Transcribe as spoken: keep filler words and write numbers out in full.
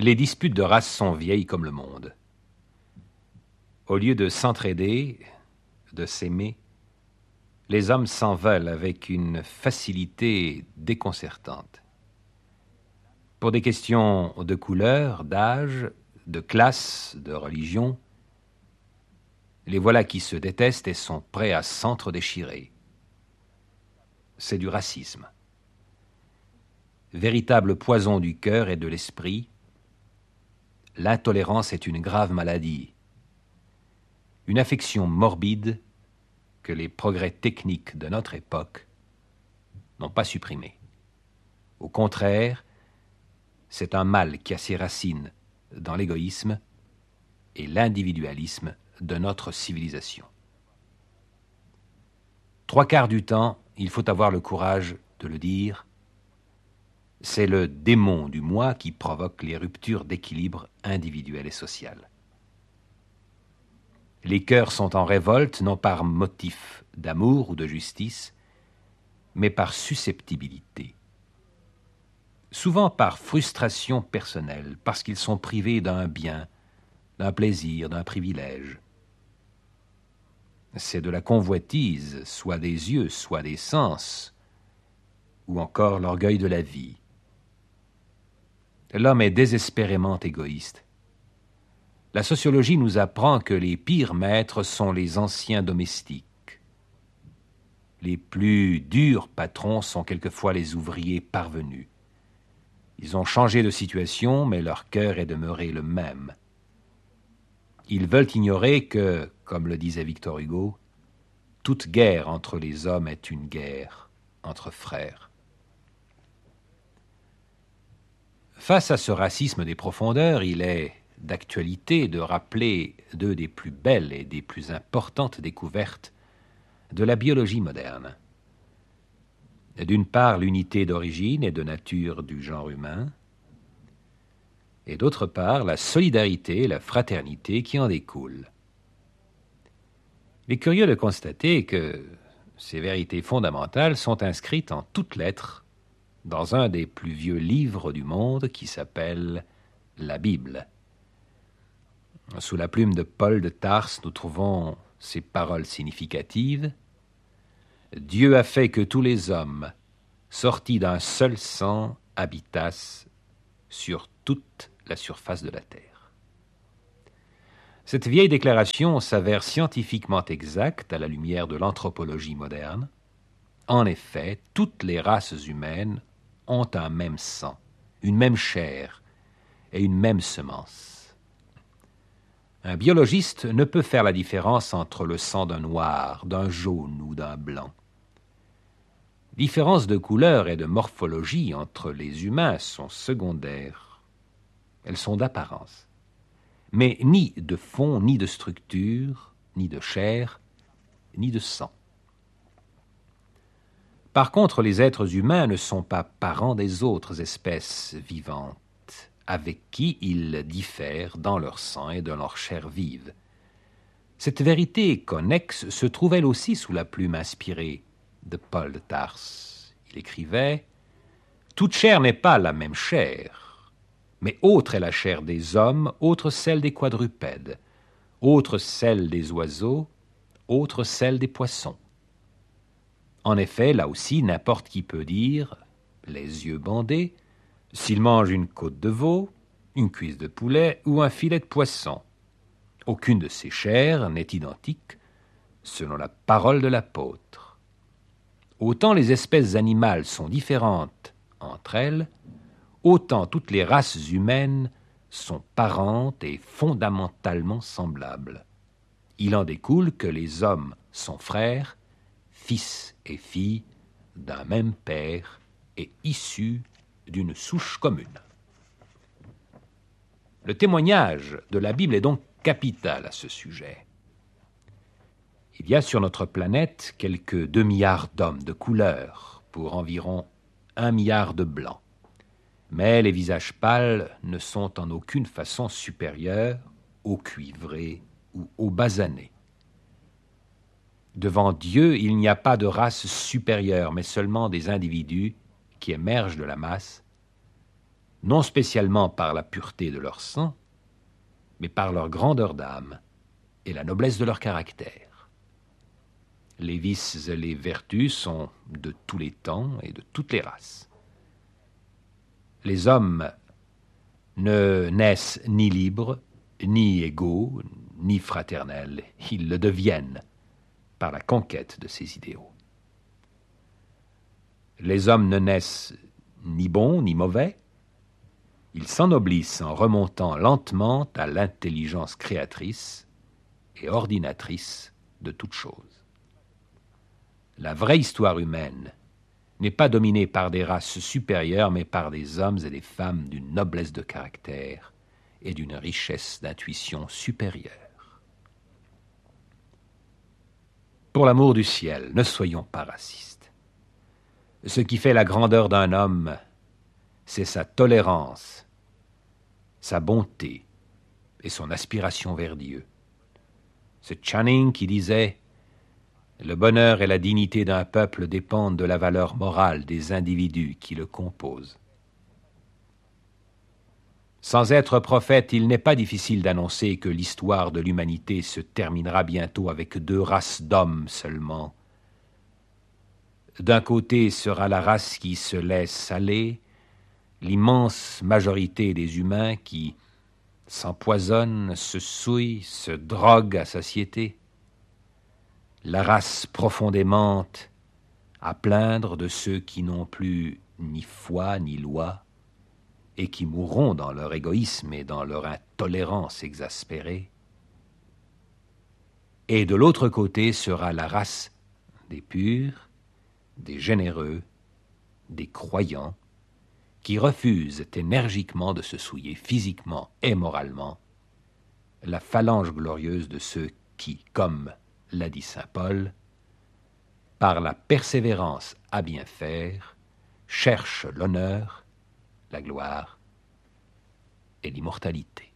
Les disputes de race sont vieilles comme le monde. Au lieu de s'entraider, de s'aimer, les hommes s'en veulent avec une facilité déconcertante. Pour des questions de couleur, d'âge, de classe, de religion, les voilà qui se détestent et sont prêts à s'entre-déchirer. C'est du racisme. Véritable poison du cœur et de l'esprit, l'intolérance est une grave maladie, une affection morbide que les progrès techniques de notre époque n'ont pas supprimée. Au contraire, c'est un mal qui a ses racines dans l'égoïsme et l'individualisme de notre civilisation. Trois quarts du temps, il faut avoir le courage de le dire, c'est le démon du moi qui provoque les ruptures d'équilibre individuel et social. Les cœurs sont en révolte non par motif d'amour ou de justice, mais par susceptibilité. Souvent par frustration personnelle, parce qu'ils sont privés d'un bien, d'un plaisir, d'un privilège. C'est de la convoitise, soit des yeux, soit des sens, ou encore l'orgueil de la vie. L'homme est désespérément égoïste. La sociologie nous apprend que les pires maîtres sont les anciens domestiques. Les plus durs patrons sont quelquefois les ouvriers parvenus. Ils ont changé de situation, mais leur cœur est demeuré le même. Ils veulent ignorer que, comme le disait Victor Hugo, toute guerre entre les hommes est une guerre entre frères. Face à ce racisme des profondeurs, il est d'actualité de rappeler deux des plus belles et des plus importantes découvertes de la biologie moderne. D'une part, l'unité d'origine et de nature du genre humain, et d'autre part, la solidarité et la fraternité qui en découlent. Il est curieux de constater que ces vérités fondamentales sont inscrites en toutes lettres dans un des plus vieux livres du monde qui s'appelle la Bible. Sous la plume de Paul de Tarse, nous trouvons ces paroles significatives. « Dieu a fait que tous les hommes, sortis d'un seul sang, habitassent sur toute la surface de la terre. » Cette vieille déclaration s'avère scientifiquement exacte à la lumière de l'anthropologie moderne. En effet, toutes les races humaines ont un même sang, une même chair et une même semence. Un biologiste ne peut faire la différence entre le sang d'un noir, d'un jaune ou d'un blanc. Différences de couleur et de morphologie entre les humains sont secondaires. Elles sont d'apparence. Mais ni de fond, ni de structure, ni de chair, ni de sang. Par contre, les êtres humains ne sont pas parents des autres espèces vivantes, avec qui ils diffèrent dans leur sang et dans leur chair vive. Cette vérité connexe se trouve elle aussi sous la plume inspirée de Paul de Tarse. Il écrivait « Toute chair n'est pas la même chair, mais autre est la chair des hommes, autre celle des quadrupèdes, autre celle des oiseaux, autre celle des poissons. » En effet, là aussi, n'importe qui peut dire, les yeux bandés, s'il mange une côte de veau, une cuisse de poulet ou un filet de poisson. Aucune de ces chairs n'est identique, selon la parole de l'apôtre. Autant les espèces animales sont différentes entre elles, autant toutes les races humaines sont parentes et fondamentalement semblables. Il en découle que les hommes sont frères, fils et filles d'un même père et issus d'une souche commune. Le témoignage de la Bible est donc capital à ce sujet. Il y a sur notre planète quelques deux milliards d'hommes de couleur pour environ un milliard de blancs. Mais les visages pâles ne sont en aucune façon supérieurs aux cuivrés ou aux basanés. Devant Dieu, il n'y a pas de race supérieure, mais seulement des individus qui émergent de la masse non spécialement par la pureté de leur sang, mais par leur grandeur d'âme et la noblesse de leur caractère. Les vices et les vertus sont de tous les temps et de toutes les races. Les hommes ne naissent ni libres, ni égaux, ni fraternels. Ils le deviennent par la conquête de ces idéaux. Les hommes ne naissent ni bons ni mauvais. Ils s'ennoblissent en remontant lentement à l'intelligence créatrice et ordinatrice de toutes choses. La vraie histoire humaine n'est pas dominée par des races supérieures, mais par des hommes et des femmes d'une noblesse de caractère et d'une richesse d'intuition supérieure. Pour l'amour du ciel, ne soyons pas racistes. Ce qui fait la grandeur d'un homme, c'est sa tolérance, sa bonté et son aspiration vers Dieu. C'est Channing qui disait « Le bonheur et la dignité d'un peuple dépendent de la valeur morale des individus qui le composent. » Sans être prophète, il n'est pas difficile d'annoncer que l'histoire de l'humanité se terminera bientôt avec deux races d'hommes seulement. D'un côté sera la race qui se laisse aller, l'immense majorité des humains qui s'empoisonnent, se souillent, se droguent à satiété. La race profondément à plaindre de ceux qui n'ont plus ni foi ni loi et qui mourront dans leur égoïsme et dans leur intolérance exaspérée. Et de l'autre côté sera la race des purs, des généreux, des croyants, qui refusent énergiquement de se souiller physiquement et moralement, la phalange glorieuse de ceux qui, comme l'a dit saint Paul, par la persévérance à bien faire, cherchent l'honneur, la gloire et l'immortalité.